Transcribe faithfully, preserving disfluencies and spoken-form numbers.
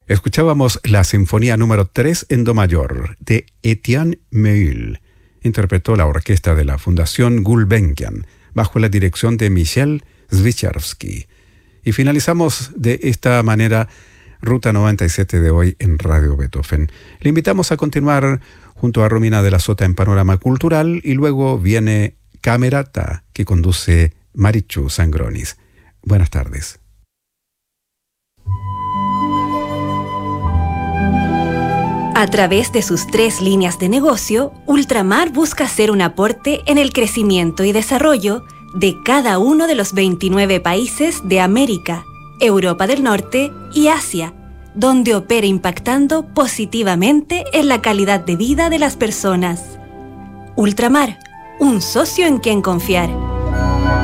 Escuchábamos la Sinfonía número tres en Do mayor de Etienne Meul. Interpretó la orquesta de la Fundación Gulbenkian bajo la dirección de Michel Zwichowski. Y finalizamos de esta manera Ruta noventa y siete de hoy en Radio Beethoven. Le invitamos a continuar junto a Romina de la Sota en Panorama Cultural y luego viene Camerata que conduce Marichu Sangronis. Buenas tardes. A través de sus tres líneas de negocio, Ultramar busca hacer un aporte en el crecimiento y desarrollo de cada uno de los veintinueve países de América, Europa del Norte y Asia, donde opera impactando positivamente en la calidad de vida de las personas. Ultramar, un socio en quien confiar.